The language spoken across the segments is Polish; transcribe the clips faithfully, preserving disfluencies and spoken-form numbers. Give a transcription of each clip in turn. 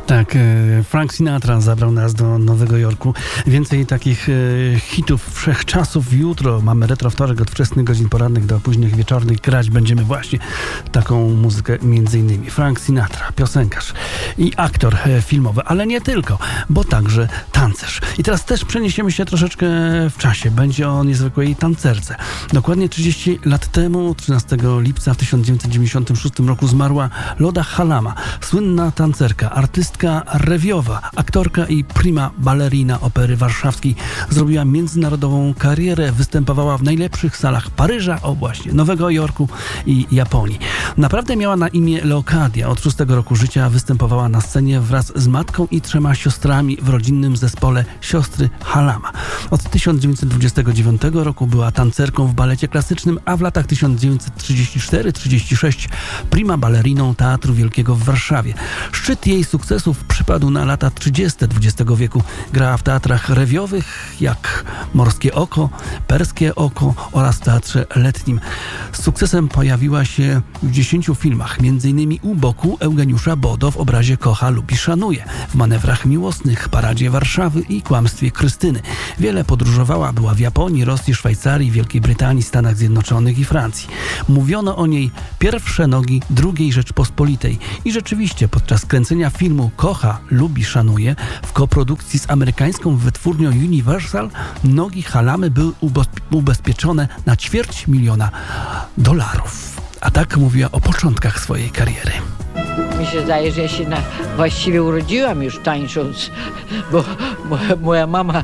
Tak, Frank Sinatra zabrał nas do Nowego Jorku. Więcej takich hitów wszechczasów jutro. Mamy retro wtorek od wczesnych godzin porannych do późnych wieczornych. Grać będziemy właśnie taką muzykę, między innymi Frank Sinatra, piosenkarz i aktor filmowy, ale nie tylko, bo także tancerz. I teraz też przeniesiemy się troszeczkę w czasie. Będzie o niezwykłej tancerce. Dokładnie trzydzieści lat temu, trzynastego lipca w tysiąc dziewięćset dziewięćdziesiątym szóstym roku zmarła Loda Halama, słynna tancerka, artystka rewiowa, aktorka i prima ballerina Opery Warszawskiej. Zrobiła międzynarodową karierę, występowała w najlepszych salach Paryża, o właśnie, Nowego Jorku i Japonii. Naprawdę miała na imię Leokadia. Od szóstego roku życia występowała na scenie wraz z matką i trzema siostrami w rodzinnym zespole Siostry Halama. Od tysiąc dziewięćset dwudziestego dziewiątego roku była tancerką w balecie klasycznym, a w latach tysiąc dziewięćset trzydziestym czwartym do trzydziestego szóstego prima balleriną Teatru Wielkiego w Warszawie. Szczyt jej sukcesów przypadł na lata trzydzieste dwudziestego wieku. Grała w teatrach rewiowych jak Morskie Oko, Perskie Oko oraz w Teatrze Letnim. Z sukcesem pojawiła się w dziesięciu filmach, między innymi u boku Eugeniusza Bodo w obrazie Kocha, lubi, szanuje, w Manewrach miłosnych, Paradzie Warszawy i Kłamstwie Krystyny. Wiele podróżowała, była w Japonii, Rosji, Szwajcarii, Wielkiej Brytanii, Stanach Zjednoczonych i Francji. Mówiono o niej pierwsze nogi drugiej Rzeczpospolitej i rzeczywiście podczas kręcenia filmu Kocha, lubi, szanuje w koprodukcji z amerykańską wytwórnią Universal nogi Halamy były ubezpieczone na ćwierć miliona dolarów. A tak mówiła o początkach swojej kariery. Mi się zdaje, że ja się na, właściwie urodziłam już tańcząc, bo moja, moja mama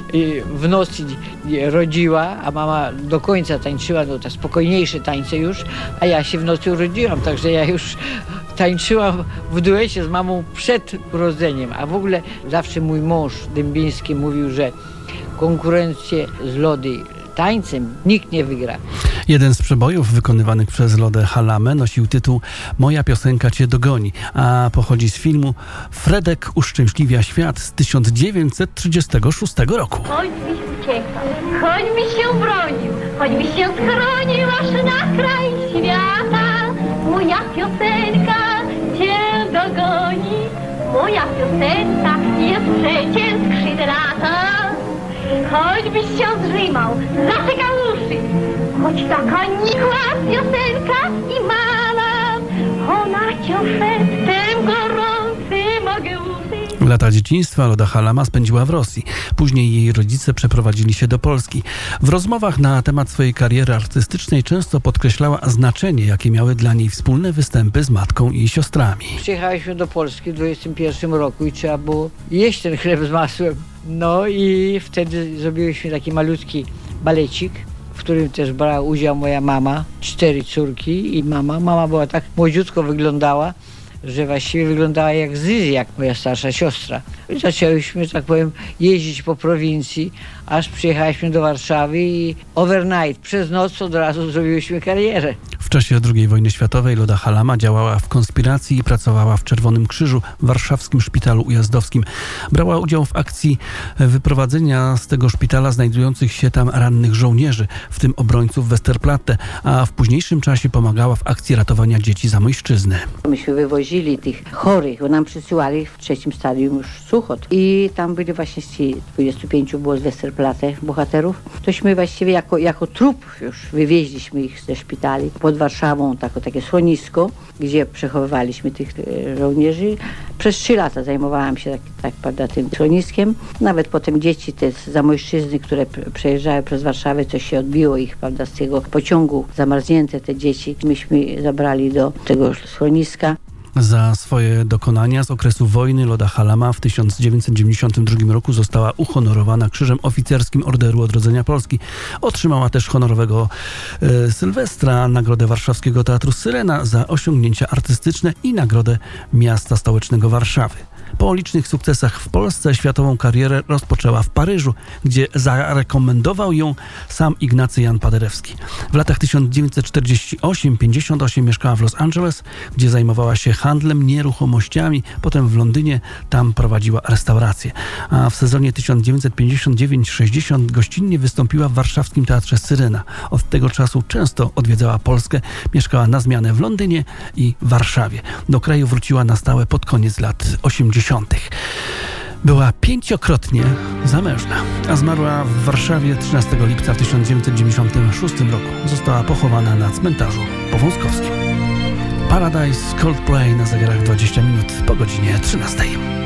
w nocy rodziła, a mama do końca tańczyła, no te spokojniejsze tańce już, a ja się w nocy urodziłam, także ja już tańczyłam w duecie z mamą przed urodzeniem, a w ogóle zawsze mój mąż Dębiński mówił, że konkurencję z Lody tańcem nikt nie wygra. Jeden z przebojów wykonywanych przez Lodę Halamę nosił tytuł Moja piosenka cię dogoni, a pochodzi z filmu Fredek uszczęśliwia świat z tysiąc dziewięćset trzydziestego szóstego roku. Choćbyś uciekał, choćbyś się bronił, choćbyś się schronił aż na kraj świata, moja piosenka cię dogoni, moja piosenka jest przecież skrzydlata. Choćbyś się zrzymał, zatykał uszy, choć taka nikła piosenka i mala, ona cię szeptem gorący mogę usłyszeć. Lata dzieciństwa Loda Halama spędziła w Rosji. Później jej rodzice przeprowadzili się do Polski. W rozmowach na temat swojej kariery artystycznej często podkreślała znaczenie, jakie miały dla niej wspólne występy z matką i siostrami. Przyjechaliśmy do Polski w dwudziestym pierwszym roku i trzeba było jeść ten chleb z masłem. No i wtedy zrobiliśmy taki malutki balecik, w którym też brała udział moja mama, cztery córki i mama. Mama była tak młodziutko wyglądała, że właściwie wyglądała jak Zyzi, jak moja starsza siostra. I zaczęliśmy, tak powiem, jeździć po prowincji, aż przyjechaliśmy do Warszawy i overnight, przez noc od razu zrobiliśmy karierę. W czasie drugiej wojny światowej Loda Halama działała w konspiracji i pracowała w Czerwonym Krzyżu w warszawskim szpitalu ujazdowskim. Brała udział w akcji wyprowadzenia z tego szpitala znajdujących się tam rannych żołnierzy, w tym obrońców Westerplatte, a w późniejszym czasie pomagała w akcji ratowania dzieci Zamojszczyzny. Myśmy wywozili tych chorych, bo nam przysyłali w trzecim stadium już Suchot i tam byli właśnie ci dwudziestu pięciu było z Westerplatte bohaterów. Tośmy właściwie jako, jako trup już wywieźliśmy ich ze szpitali. Pod Warszawą tako, takie schronisko, gdzie przechowywaliśmy tych e, żołnierzy. Przez trzy lata zajmowałam się tak, tak prawda, tym schroniskiem. Nawet potem dzieci te z Zamojszczyzny, które przejeżdżały przez Warszawę, coś się odbiło ich, prawda, z tego pociągu, zamarznięte te dzieci. Myśmy zabrali do tego schroniska. Za swoje dokonania z okresu wojny Loda Halama w tysiąc dziewięćset dziewięćdziesiątym drugim roku została uhonorowana Krzyżem Oficerskim Orderu Odrodzenia Polski. Otrzymała też honorowego e, Sylwestra, Nagrodę Warszawskiego Teatru Syrena za osiągnięcia artystyczne i Nagrodę Miasta Stołecznego Warszawy. Po licznych sukcesach w Polsce światową karierę rozpoczęła w Paryżu, gdzie zarekomendował ją sam Ignacy Jan Paderewski. W latach tysiąc dziewięćset czterdziestym ósmym do pięćdziesiątego ósmego mieszkała w Los Angeles, gdzie zajmowała się handlem nieruchomościami, potem w Londynie, tam prowadziła restaurację. A w sezonie tysiąc dziewięćset pięćdziesiąt dziewięć sześćdziesiąt gościnnie wystąpiła w warszawskim Teatrze Syrena. Od tego czasu często odwiedzała Polskę, mieszkała na zmianę w Londynie i Warszawie. Do kraju wróciła na stałe pod koniec lat osiemdziesiątych. Była pięciokrotnie zamężna, a zmarła w Warszawie trzynastego lipca w tysiąc dziewięćset dziewięćdziesiątym szóstym roku. Została pochowana na cmentarzu powązkowskim. Paradise Coldplay na zegarach dwadzieścia minut po godzinie trzynastej.